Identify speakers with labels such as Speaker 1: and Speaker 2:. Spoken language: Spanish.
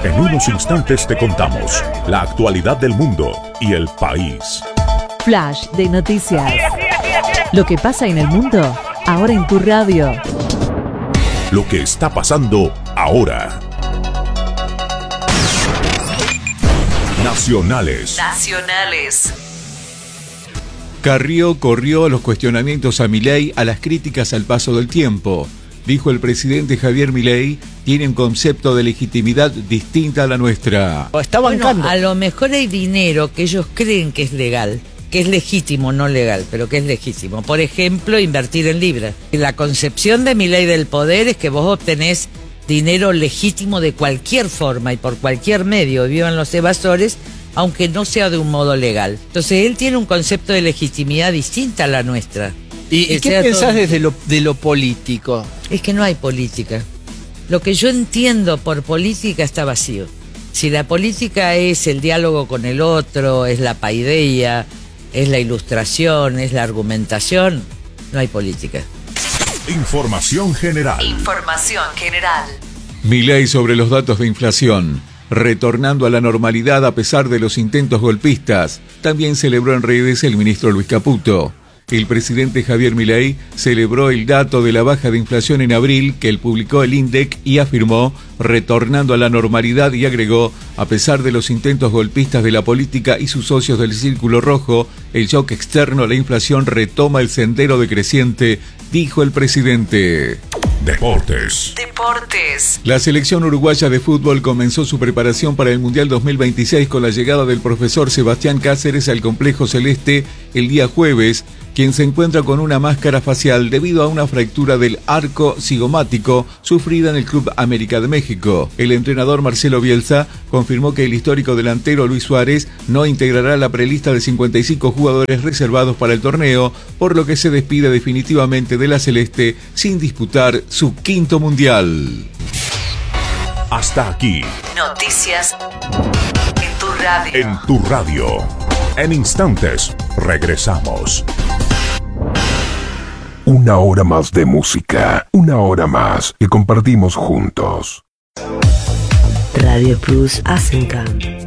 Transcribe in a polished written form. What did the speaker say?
Speaker 1: En unos instantes te contamos la actualidad del mundo y el país.
Speaker 2: Flash de noticias. Lo que pasa en el mundo, ahora en tu radio.
Speaker 1: Lo que está pasando ahora. Nacionales.
Speaker 3: Carrió corrió a los cuestionamientos a Milei, a las críticas al paso del tiempo. Dijo el presidente Javier Milei, tiene un concepto de legitimidad distinta a la nuestra.
Speaker 4: Está bancando.
Speaker 5: Bueno, a lo mejor hay dinero que ellos creen que es legal, que es legítimo, no legal, pero que es legítimo. Por ejemplo, invertir en libras. La concepción de Milei del poder es que vos obtenés dinero legítimo de cualquier forma y por cualquier medio, vivan los evasores, aunque no sea de un modo legal. Entonces él tiene un concepto de legitimidad distinta a la nuestra.
Speaker 4: ¿Y qué pensás desde lo político?
Speaker 5: Es que no hay política. Lo que yo entiendo por política está vacío. Si la política es el diálogo con el otro, es la paideia, es la ilustración, es la argumentación, no hay política.
Speaker 1: Información general.
Speaker 3: Milei sobre los datos de inflación. Retornando a la normalidad a pesar de los intentos golpistas. También celebró en redes el ministro Luis Caputo. El presidente Javier Milei celebró el dato de la baja de inflación en abril que él publicó el INDEC y afirmó, retornando a la normalidad, y agregó, a pesar de los intentos golpistas de la política y sus socios del Círculo Rojo, el shock externo, la inflación retoma el sendero decreciente, dijo el presidente.
Speaker 1: Deportes.
Speaker 3: La selección uruguaya de fútbol comenzó su preparación para el Mundial 2026 con la llegada del profesor Sebastián Cáceres al complejo celeste el día jueves, quien se encuentra con una máscara facial debido a una fractura del arco cigomático sufrida en el Club América de México. El entrenador Marcelo Bielsa confirmó que el histórico delantero Luis Suárez no integrará la prelista de 55 jugadores reservados para el torneo, por lo que se despide definitivamente de la celeste sin disputar su quinto mundial.
Speaker 1: Hasta aquí.
Speaker 6: Noticias en tu radio.
Speaker 1: En tu radio. En instantes, regresamos. Una hora más de música. Una hora más que compartimos juntos.
Speaker 7: Radio Plus Asencan.